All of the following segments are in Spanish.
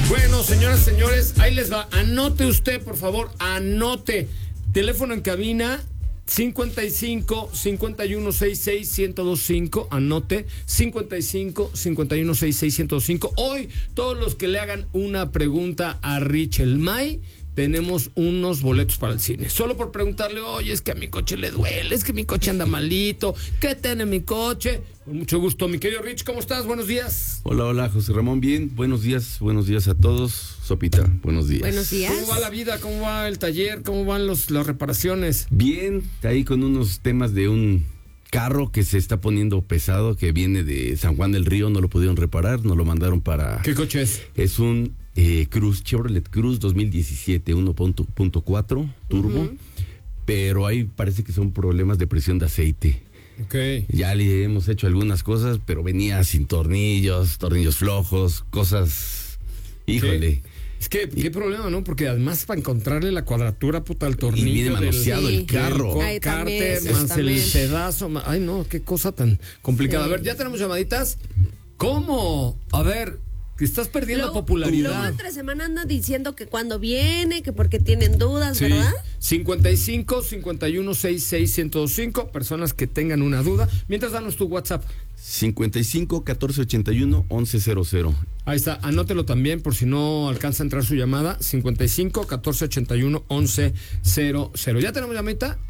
Bueno, señoras, señores, ahí les va. Anote usted, por favor, anote. Teléfono en cabina 55 51 66 1025. Anote 55 51 66 1025. Hoy, todos los que le hagan una pregunta a Rich el May, tenemos unos boletos para el cine. Solo por preguntarle, oye, es que a mi coche le duele, es que mi coche anda malito, ¿qué tiene mi coche? Con mucho gusto, mi querido Rich, ¿cómo estás? Buenos días. Hola, José Ramón, bien, buenos días a todos. Sopita, buenos días. Buenos días. ¿Cómo va la vida? ¿Cómo va el taller? ¿Cómo van las reparaciones? Bien, ahí con unos temas de un carro que se está poniendo pesado, que viene de San Juan del Río, no lo pudieron reparar, nos lo mandaron para... ¿Qué coche es? Es un Chevrolet Cruze 2017, 1.4 turbo, pero ahí parece que son problemas de presión de aceite. Okay. Ya le hemos hecho algunas cosas, pero venía sin tornillos flojos, cosas... Híjole. Es que, qué problema, ¿no? Porque además para encontrarle la cuadratura, puta, al tornillo. Y viene manoseado el carro. El cárter, más el sedazo. Ay, no, qué cosa tan complicada. Sí. A ver, ya tenemos llamaditas. ¿Cómo? A ver, que estás perdiendo popularidad. Luego entre semana andan diciendo que cuando viene, que porque tienen dudas, sí. ¿Verdad? 55 51 66 1025, personas que tengan una duda. Mientras, danos tu WhatsApp. 55 14 81 1100. Ahí está, anótelo también por si no alcanza a entrar su llamada. 55 14 81 1100. ¿Ya tenemos llamita?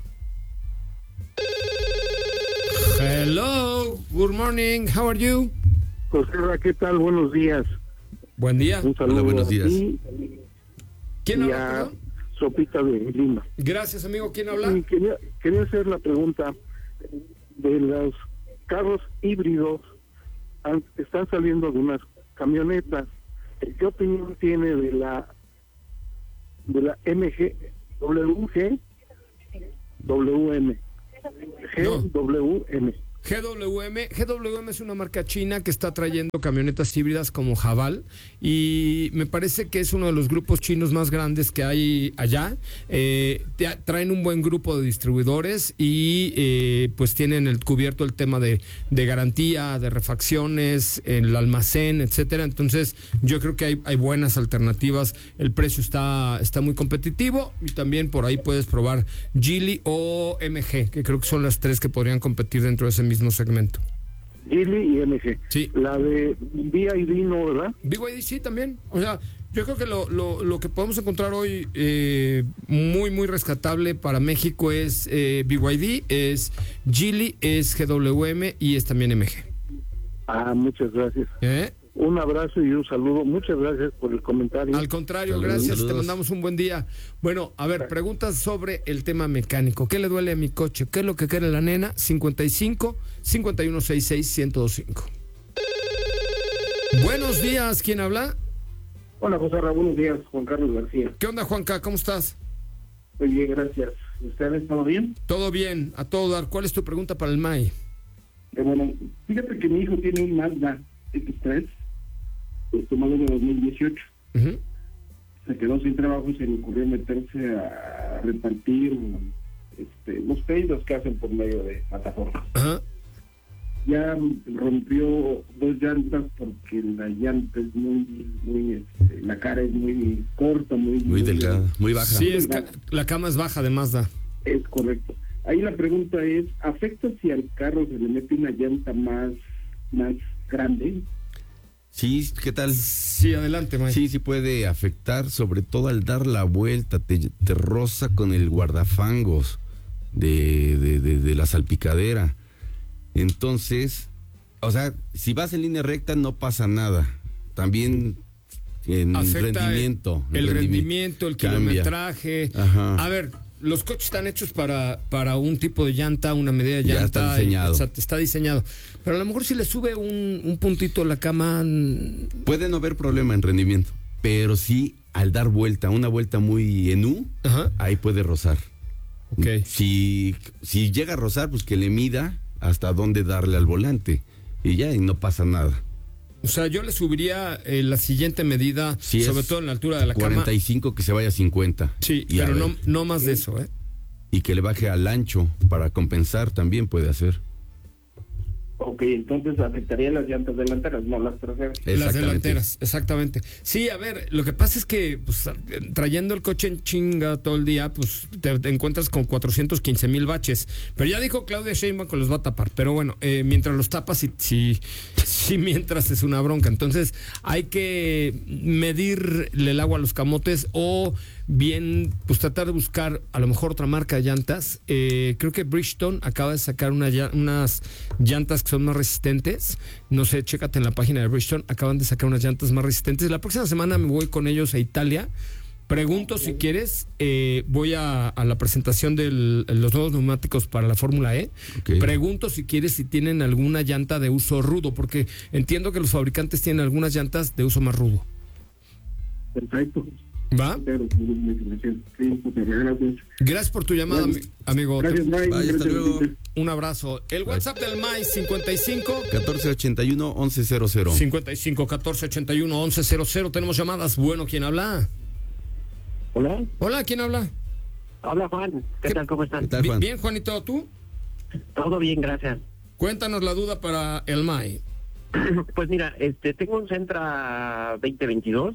Hello, good morning, how are you? José, ¿qué tal? Buenos días. Buen día. Un saludo. Hola, buenos días. ¿Quién habla? Sopita de Lima. Gracias, amigo. ¿Quién habla? Quería hacer la pregunta de los carros híbridos. Están saliendo algunas camionetas. ¿Qué opinión tiene de la MG WM? GWM es una marca china que está trayendo camionetas híbridas como Haval, y me parece que es uno de los grupos chinos más grandes que hay allá. Traen un buen grupo de distribuidores y pues tienen cubierto el tema de garantía, de refacciones, el almacén, etcétera. Entonces yo creo que hay buenas alternativas. El precio está muy competitivo, y también por ahí puedes probar Geely o MG, que creo que son las tres que podrían competir dentro de ese mismo segmento. Geely y MG. Sí. La de BYD, ¿no, verdad? BYD sí también. O sea, yo creo que lo que podemos encontrar hoy muy rescatable para México es BYD, es Geely, es GWM y es también MG. Muchas gracias. Un abrazo y un saludo. Muchas gracias por el comentario. Al contrario, gracias. Te mandamos un buen día. Bueno, a ver, preguntas sobre el tema mecánico. ¿Qué le duele a mi coche? ¿Qué es lo que quiere la nena? 55 51 66 1025. Buenos días, ¿quién habla? Hola, José Ramón, buenos días, Juan Carlos García. ¿Qué onda, Juanca? ¿Cómo estás? Muy bien, gracias. ¿Ustedes todo bien? Todo bien, a todo dar. ¿Cuál es tu pregunta para el MAI? Bueno, fíjate que mi hijo tiene un Mazda X3, modelo de 2018. Se quedó sin trabajo y se le ocurrió meterse a repartir los pedidos que hacen por medio de plataformas. Ya rompió 2 llantas porque la llanta es muy la cara es muy corta, muy delgada, muy baja. Sí, la cama es baja de Mazda. Es correcto. Ahí la pregunta es, ¿afecta si al carro se le mete una llanta más grande? Sí, ¿qué tal? Sí, adelante, Mike. Sí puede afectar, sobre todo al dar la vuelta, te roza con el guardafangos de la salpicadera. Entonces, o sea, si vas en línea recta no pasa nada. También en rendimiento. El rendimiento, el kilometraje. Ajá. A ver, los coches están hechos para un tipo de llanta, una medida de llanta. Ya está diseñado. Está diseñado. Pero a lo mejor si le sube un puntito a la cama... Puede no haber problema en rendimiento, pero sí al dar una vuelta muy en U, ahí puede rozar. Okay. Si llega a rozar, pues que le mida hasta dónde darle al volante y no pasa nada. O sea, yo le subiría la siguiente medida, si sobre todo en la altura de la 45, cama. que se vaya a 50. Sí, pero no más de eso, Y que le baje al ancho para compensar también puede hacer. Ok, entonces afectaría las llantas delanteras, no las traseras. Las delanteras, exactamente. Sí, a ver, lo que pasa es que pues, trayendo el coche en chinga todo el día, pues te encuentras con 415,000 baches. Pero ya dijo Claudia Sheinbaum que los va a tapar. Pero bueno, mientras los tapas, sí, mientras es una bronca. Entonces hay que medirle el agua a los camotes o bien, pues tratar de buscar a lo mejor otra marca de llantas. Creo que Bridgestone acaba de sacar unas llantas que son más resistentes. No sé, chécate en la página de Bridgestone. Acaban de sacar unas llantas más resistentes. La próxima semana me voy con ellos a Italia. Pregunto si quieres, voy a la presentación de los nuevos neumáticos para la Fórmula E. Okay. Pregunto si quieres si tienen alguna llanta de uso rudo, porque entiendo que los fabricantes tienen algunas llantas de uso más rudo. Perfecto. ¿Va? Gracias por tu llamada, amigo. Gracias, Mike. Vaya, hasta luego. Un abrazo. El WhatsApp del MAI 55 1481 1100. 55 1481 1100. Tenemos llamadas. Bueno, ¿quién habla? Hola, Hola, ¿quién habla? habla Juan. ¿Qué tal? ¿Cómo están? ¿Qué tal, Juan? Bien, Juanito, ¿tú? Todo bien, gracias. Cuéntanos la duda para el MAI. Pues mira, tengo un Sentra 2022.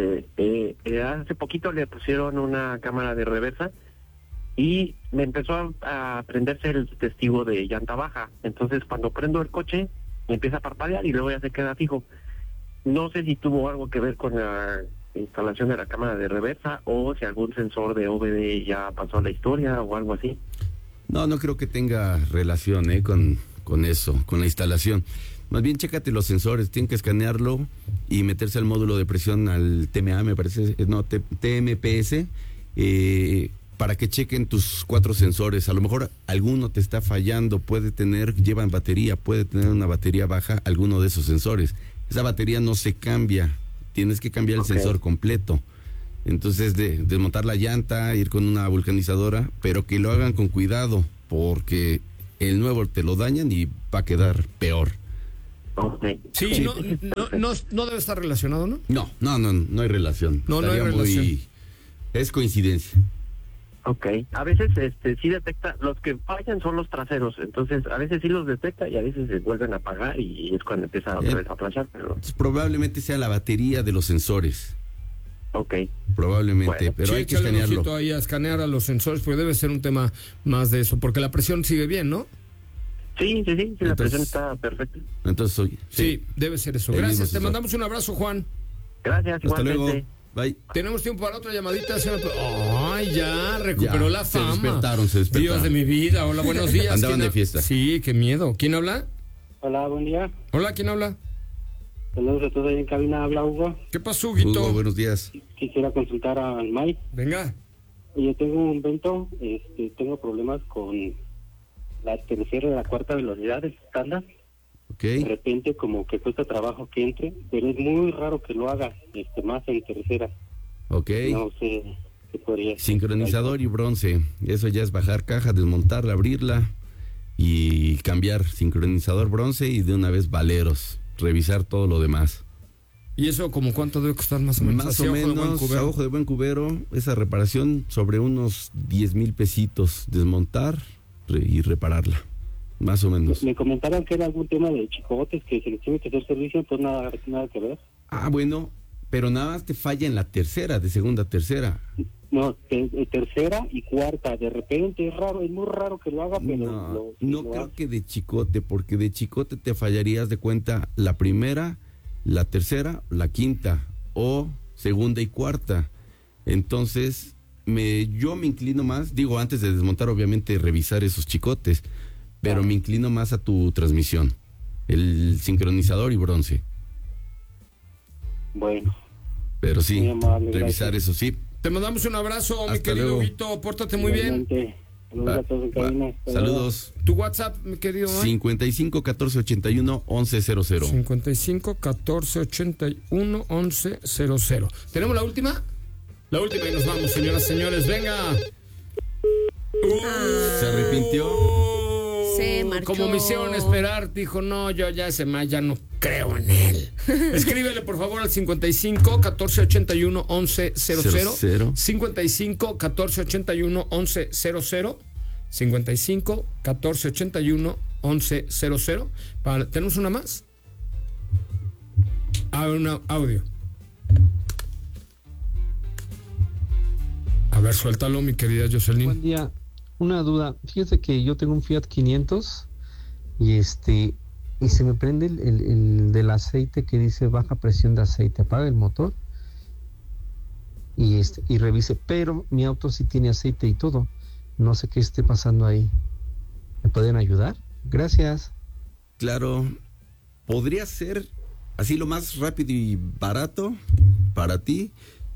Hace poquito le pusieron una cámara de reversa y me empezó a prenderse el testigo de llanta baja. Entonces, cuando prendo el coche, me empieza a parpadear y luego ya se queda fijo. No sé si tuvo algo que ver con la instalación de la cámara de reversa o si algún sensor de OBD ya pasó a la historia o algo así. No creo que tenga relación con eso, con la instalación. Más bien, chécate los sensores, tienen que escanearlo y meterse al módulo de presión, al TMA, me parece, no, TMPS, para que chequen tus 4 sensores. A lo mejor alguno te está fallando, llevan batería, puede tener una batería baja, alguno de esos sensores. Esa batería no se cambia, tienes que cambiar el sensor completo. Entonces, desmontar la llanta, ir con una vulcanizadora, pero que lo hagan con cuidado, porque el nuevo te lo dañan y va a quedar peor. Okay. Sí, no debe estar relacionado, ¿no? No hay relación. No hay relación. Es coincidencia. Ok, a veces sí detecta, los que fallan son los traseros, entonces a veces sí los detecta y a veces se vuelven a apagar y es cuando empieza otra vez a flashar, pero... Probablemente sea la batería de los sensores. Ok. Probablemente, Bueno, pero Sí, hay que échale un escanearlo. ojito ahí a escanear a los sensores, porque debe ser un tema más de eso, porque la presión sigue bien, ¿no? Sí, la Entonces- presión está perfecta. Entonces, oye, Sí, debe ser eso. El mismo Gracias, te sensor. mandamos un abrazo, Juan. Gracias, Hasta igualmente. luego. Bye. Tenemos tiempo para otra llamadita, señor. Ay, ya, recuperó Ya, la se fama. se despertaron. Dios de mi vida, hola, buenos días. Andaban ¿Quién de fiesta. Sí, qué miedo. ¿Quién habla? Hola, buen día. Hola, ¿quién habla? Saludos a todos ahí en cabina. Habla Hugo. ¿Qué pasó, Huguito? Hugo, buenos días. Quisiera consultar al Mike. Venga. Yo tengo un Vento. Tengo problemas con la tercera y la cuarta velocidad estándar. Ok, De repente como que cuesta trabajo que entre, pero es muy raro que lo haga más en tercera. ok. No sé qué podría ser. Sincronizador y bronce. Eso ya es bajar caja, desmontarla, abrirla y cambiar sincronizador bronce y de una vez valeros. Revisar todo lo demás. ¿Y eso como cuánto debe costar más o menos? Más Así, o ojo de buen menos, cubero. a ojo de buen cubero, esa reparación sobre unos 10,000 pesitos. Desmontar y repararla. Más o menos. Me comentaron que era algún tema de chicotes, que se les tiene que hacer servicio, pues nada que ver. Ah, bueno, pero nada más te falla en la tercera, de segunda a tercera. No, tercera y cuarta, de repente es raro, es muy raro que lo haga, pero No creo que de chicote, porque de chicote te fallarías de cuenta la primera, la tercera, la quinta, o segunda y cuarta. Entonces, yo me inclino más, digo, antes de desmontar, obviamente, revisar esos chicotes, pero me inclino más a tu transmisión, el sincronizador y bronce. Bueno, Pero sí, Muy amable, revisar gracias. eso sí. Te mandamos un abrazo, mi Hasta querido luego. Huguito. Pórtate muy bien. igualmente. Saludos Va, a todos en va. cabina. Hasta luego. Saludos. Tu WhatsApp, mi querido Mike. 55 14 81 11 00. 55 14 81 11 00. ¿Tenemos la última? La última y nos vamos, señoras y señores. Venga. ¿Se arrepintió? Se marchó. Como me hicieron esperar, dijo, no, yo ya ese más ya no creo en él. Escríbele, por favor, al 55 14 81 11 00. 55 14 81 11 00. 55 14 81 11 00. ¿Tenemos una más? Un audio. A ver, suéltalo, mi querida Jocelyn. Buen día. Una duda. Fíjese que yo tengo un Fiat 500 y se me prende el del aceite que dice baja presión de aceite. Apaga el motor y revise, pero mi auto sí tiene aceite y todo. No sé qué esté pasando ahí. ¿Me pueden ayudar? Gracias. Claro, podría ser así lo más rápido y barato para ti.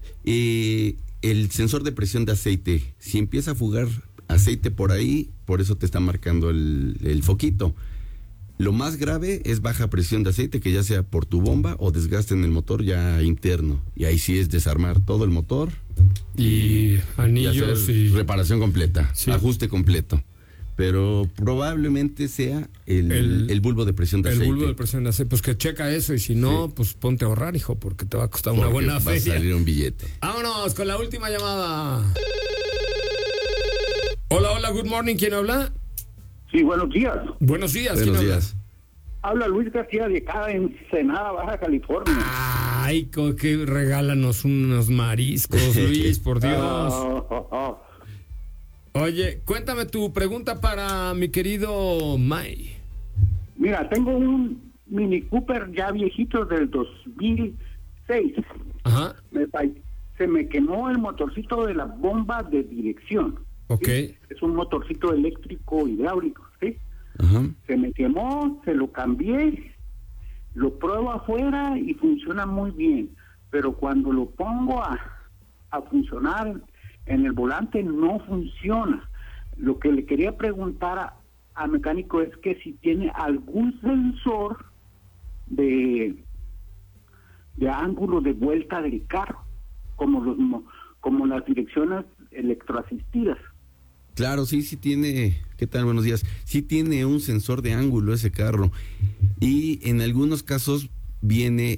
El sensor de presión de aceite, si empieza a fugar aceite por ahí, por eso te está marcando el foquito. Lo más grave es baja presión de aceite, que ya sea por tu bomba o desgaste en el motor ya interno. Y ahí sí es desarmar todo el motor y anillos y reparación completa, sí. Ajuste completo. Pero probablemente sea el bulbo de presión de aceite. El bulbo de presión de aceite, pues que checa eso, y si no, pues ponte a ahorrar, hijo, porque te va a costar una buena feria. Va a salir un billete. Vámonos con la última llamada. Hola, good morning, ¿quién habla? Sí, buenos días. Buenos días, ¿quién habla? Días. Habla Luis García de acá en Ensenada, Baja California. Ay, que regálanos unos mariscos, Luis, por Dios. Oye, cuéntame tu pregunta para mi querido May. Mira, tengo un Mini Cooper ya viejito del 2006. Ajá. Se me quemó el motorcito de la bomba de dirección. Ok. ¿Sí? Es un motorcito eléctrico hidráulico, ¿sí? Ajá. Se me quemó, se lo cambié, lo pruebo afuera y funciona muy bien. Pero cuando lo pongo a funcionar en el volante no funciona. Lo que le quería preguntar al mecánico es que si tiene algún sensor de ángulo de vuelta del carro, como las direcciones electroasistidas. Claro, sí tiene. ¿Qué tal? Buenos días. Sí tiene un sensor de ángulo ese carro. Y en algunos casos viene